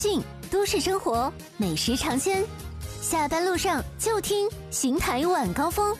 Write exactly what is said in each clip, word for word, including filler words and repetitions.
进都市生活，美食尝鲜，下班路上就听邢台晚高峰。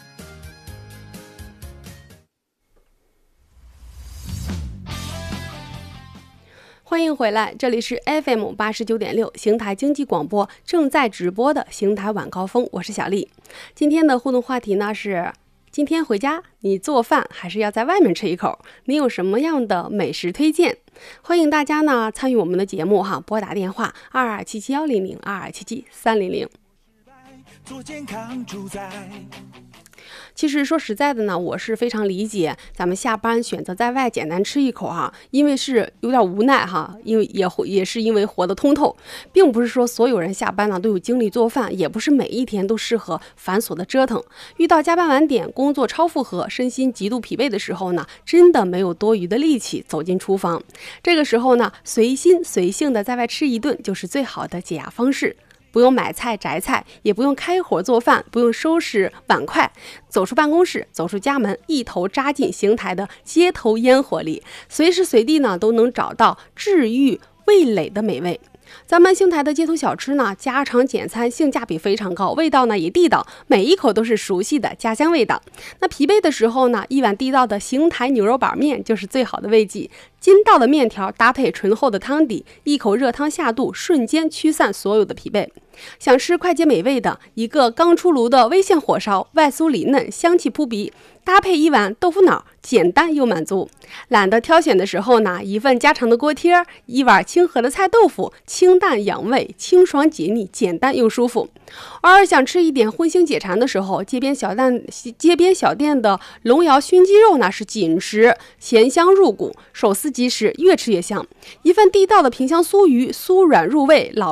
欢迎回来，这里是 F M 八十九点六邢台经济广播正在直播的邢台晚高峰，我是小丽。今天的互动话题呢是：今天回家你做饭还是要在外面吃一口？你有什么样的美食推荐？欢迎大家呢参与我们的节目哈，拨打电话二二七七幺零零二二七七三零零。做健康主宰。其实说实在的呢，我是非常理解咱们下班选择在外简单吃一口哈，因为是有点无奈哈，因为也也是因为活得通透，并不是说所有人下班呢都有精力做饭，也不是每一天都适合繁琐的折腾。遇到加班晚点、工作超负荷、身心极度疲惫的时候呢，真的没有多余的力气走进厨房。这个时候呢，随心随性的在外吃一顿就是最好的解压方式。不用买菜摘菜，也不用开火做饭，不用收拾碗筷，走出办公室，走出家门，一头扎进邢台的街头烟火里，随时随地呢都能找到治愈味蕾的美味。咱们邢台的街头小吃呢，家常简餐，性价比非常高，味道呢也地道，每一口都是熟悉的家乡味道。那疲惫的时候呢，一碗地道的邢台牛肉板面就是最好的慰藉。筋道的面条搭配醇厚的汤底，一口热汤下肚，瞬间驱散所有的疲惫。想吃快捷美味的，一个刚出炉的微线火烧，外酥里嫩，香气扑鼻，搭配一碗豆腐脑，简单又满足。懒得挑选的时候呢，一份家常的锅贴，一碗清河的菜豆腐，清淡养胃，清爽解腻，简单又舒服。偶尔想吃一点荤腥解馋的时候，街边小店街边小店的龙窑熏鸡肉呢是紧实，咸香入骨，手撕即食，越吃越香。一份地道的萍乡酥鱼，酥软入味，老